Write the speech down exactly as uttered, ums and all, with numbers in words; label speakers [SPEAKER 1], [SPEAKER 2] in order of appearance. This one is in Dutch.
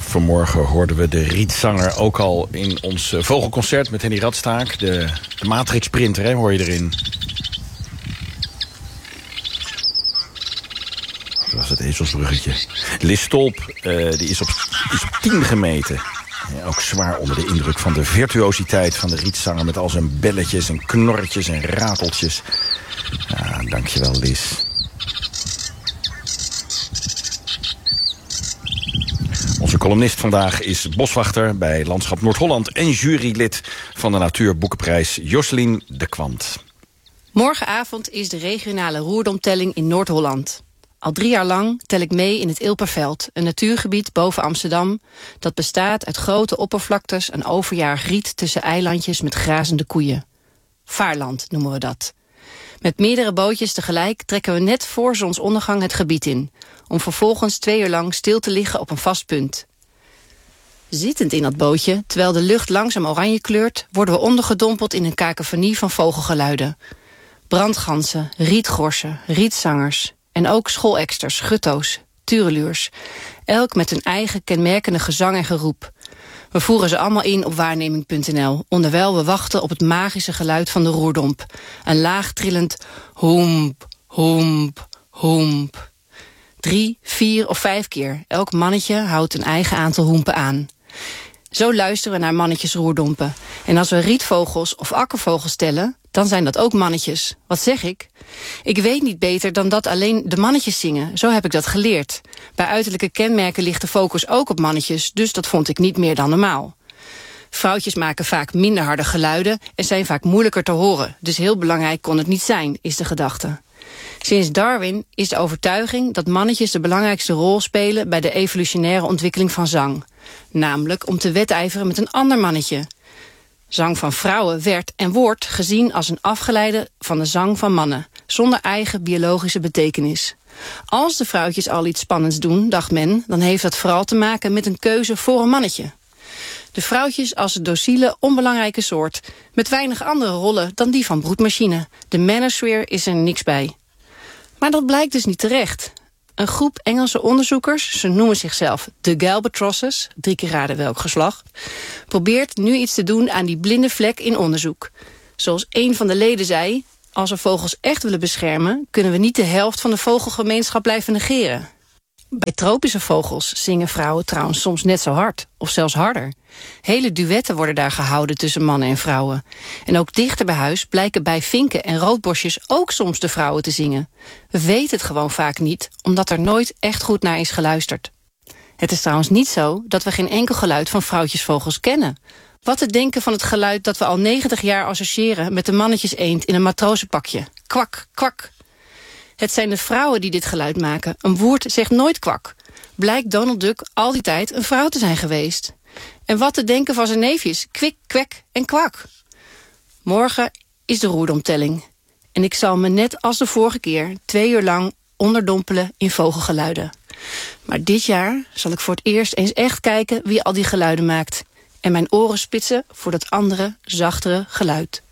[SPEAKER 1] Vanmorgen hoorden we de rietzanger ook al in ons vogelconcert met Henny Radstaak. De, de Matrix-printer, hè, hoor je erin. Dat was het ezelsbruggetje. Lis Stolp, uh, die is op, is op tien gemeten. Ja, ook zwaar onder de indruk van de virtuositeit van de rietzanger... met al zijn belletjes en knorretjes en rateltjes. Ja, dankjewel, Lis. Onze columnist vandaag is boswachter bij Landschap Noord-Holland... en jurylid van de Natuurboekenprijs Josselien de Kwant.
[SPEAKER 2] Morgenavond is de regionale roerdomtelling in Noord-Holland. Al drie jaar lang tel ik mee in het Ilperveld, een natuurgebied boven Amsterdam... dat bestaat uit grote oppervlaktes en overjarig riet tussen eilandjes met grazende koeien. Vaarland noemen we dat. Met meerdere bootjes tegelijk trekken we net voor zonsondergang het gebied in... om vervolgens twee uur lang stil te liggen op een vast punt. Zittend in dat bootje, terwijl de lucht langzaam oranje kleurt... worden we ondergedompeld in een kakofonie van vogelgeluiden. Brandganzen, rietgorsen, rietzangers... en ook schooleksters, gutto's, tureluurs. Elk met hun eigen kenmerkende gezang en geroep. We voeren ze allemaal in op waarneming punt n l... onderwijl we wachten op het magische geluid van de roerdomp. Een laag trillend hoemp, hoemp, hoemp. Drie, vier of vijf keer. Elk mannetje houdt een eigen aantal hoempen aan. Zo luisteren we naar mannetjes roerdompen. En als we rietvogels of akkervogels tellen... dan zijn dat ook mannetjes. Wat zeg ik? Ik weet niet beter dan dat alleen de mannetjes zingen. Zo heb ik dat geleerd. Bij uiterlijke kenmerken ligt de focus ook op mannetjes... dus dat vond ik niet meer dan normaal. Vrouwtjes maken vaak minder harde geluiden... en zijn vaak moeilijker te horen. Dus heel belangrijk kon het niet zijn, is de gedachte. Sinds Darwin is de overtuiging dat mannetjes de belangrijkste rol spelen... bij de evolutionaire ontwikkeling van zang. Namelijk om te wedijveren met een ander mannetje... Zang van vrouwen werd en wordt gezien als een afgeleide van de zang van mannen, zonder eigen biologische betekenis. Als de vrouwtjes al iets spannends doen, dacht men, dan heeft dat vooral te maken met een keuze voor een mannetje. De vrouwtjes als een dociele, onbelangrijke soort, met weinig andere rollen dan die van broedmachine. De manosphere is er niks bij. Maar dat blijkt dus niet terecht. Een groep Engelse onderzoekers, ze noemen zichzelf de Galbatrosses, drie keer raden welk geslacht, probeert nu iets te doen aan die blinde vlek in onderzoek. Zoals een van de leden zei, als we vogels echt willen beschermen, kunnen we niet de helft van de vogelgemeenschap blijven negeren. Bij tropische vogels zingen vrouwen trouwens soms net zo hard, of zelfs harder. Hele duetten worden daar gehouden tussen mannen en vrouwen. En ook dichter bij huis blijken bij vinken en roodborstjes ook soms de vrouwen te zingen. We weten het gewoon vaak niet, omdat er nooit echt goed naar is geluisterd. Het is trouwens niet zo dat we geen enkel geluid van vrouwtjesvogels kennen. Wat te denken van het geluid dat we al negentig jaar associëren met de mannetjeseend in een matrozenpakje. Kwak, kwak. Het zijn de vrouwen die dit geluid maken. Een woerd zegt nooit kwak. Blijkt Donald Duck al die tijd een vrouw te zijn geweest. En wat te denken van zijn neefjes, kwik, kwek en kwak. Morgen is de roerdomtelling. En ik zal me net als de vorige keer twee uur lang onderdompelen in vogelgeluiden. Maar dit jaar zal ik voor het eerst eens echt kijken wie al die geluiden maakt. En mijn oren spitsen voor dat andere, zachtere geluid.